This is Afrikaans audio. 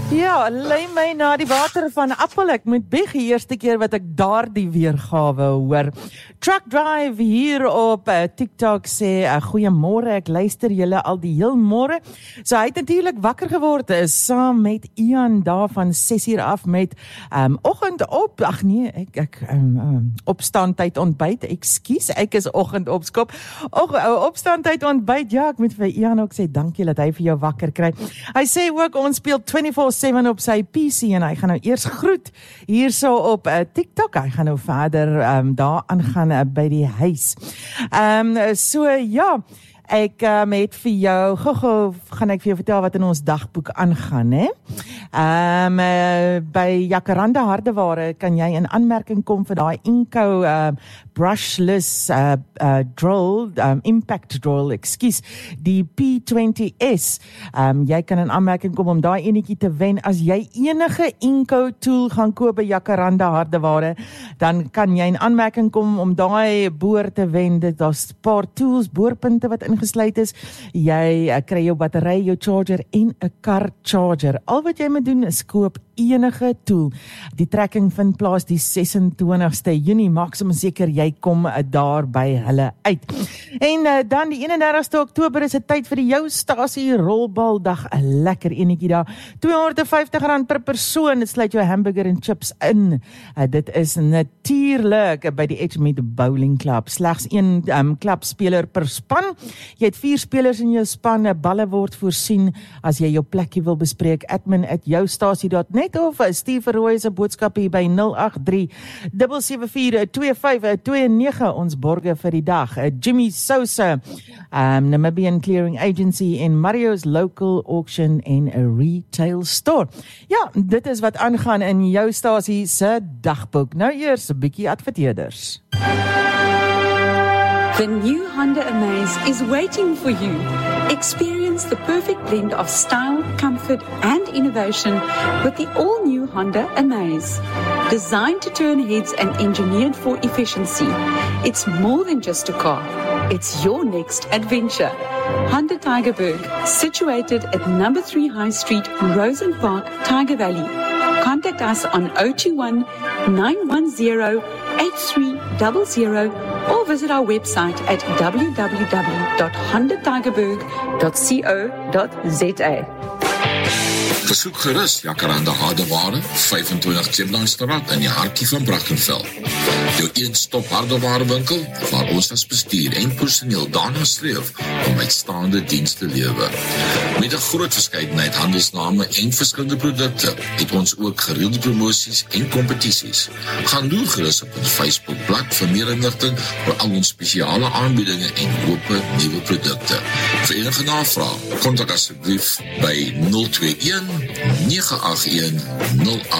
Ja, lei my na die water van Appel. Ek moet bieg die eerste keer wat ek daardie weergawe hoor. Truck Drive hier op TikTok sê, goeiemôre, ek luister julle al die heel môre. So hy het natuurlik wakker geword, saam met Ian daar van 6uur af met oggend op, opstandtyd ontbyt, ekskuus, ek is oggend opskop, opstandtyd ontbyt, ja, ek moet vir Ian ook sê, dankie dat hy vir jou wakker kry. Hy sê ook, ons speel 24/7 op sy PC en hy gaan nou eers groet hierso op TikTok. Hy gaan nou verder daar aangaan by die huis. So ja, ek het vir jou, gaan ek vir jou vertel wat in ons dagboek aangaan, hè? By Jacaranda Hardeware kan jy in aanmerking kom vir daai Inco brushless drill, impact drill, ekskuus, die P20S. Jy kan in aanmerking kom om daai enetjie te wen. As jy enige Inco tool gaan koop by Jacaranda Hardeware, dan kan jy in aanmerking kom om daai boor te wen. Daar's 'n paar tools, boorpunte wat ingesluit is. Jy kry jou battery, jou charger en 'n kar charger. Al wat jy moet doen is koop enige tool. Die trekking vind plaas die 26ste Junie, maak sommer seker jy kom daar by hulle uit. En dan die 31ste Oktober is dit tyd vir die Jou Stasie Rolbaldag, 'n lekker enetjie daar. R250 per persoon, dit sluit jou hamburger en chips in. Dit is natuurlik by die Edgemead Bowling Club. Slegs een klubspeler per span. Jy het 4 spelers in jou span, balle word voorsien as jy jou plekkie wil bespreek, admin@joustasie.net of stuur vir Roy se boodskap hier by 083-774-2529, ons borge vir die dag. Jimmy Sousa, Namibian Clearing Agency en Mario's Local Auction en a Retail Store. Ja, dit is wat aangaan in jou stasie se dagboek. Nou eers 'n bietjie adverteerders. The new Honda Amaze is waiting for you. Experience the perfect blend of style, comfort, and innovation with the all-new Honda Amaze. Designed to turn heads and engineered for efficiency, it's more than just a car. It's your next adventure. Honda Tygerberg, situated at number 3 High Street, Rosen Park, Tiger Valley. Contact us on 021-910-8300 or visit our website at www.hondatigerberg.co.za. Besoek gerus Jacaranda Hardeware, 25 Chiplandstraat in die hartjie van Brackenfell. Jou een-stop hardewarewinkel waar ons as bestuur en personeel daarna streef om uitstaande diens te lewer. Met 'n groot verskeidenheid handelsname en verskillende produkte het ons ook gereelde promosies en kompetisies. Gaan loer gerus op ons Facebookblad vir meer inligting oor al ons spesiale aanbiedinge en hoope nuwe produkte. Vir enige navraag, kontak asseblief by 021 981 08